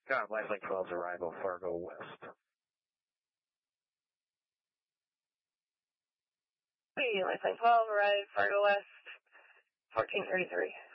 Lifelink 12's arrival, Fargo West. Hey, Lifelink 12, arrive, Fargo West, 1433.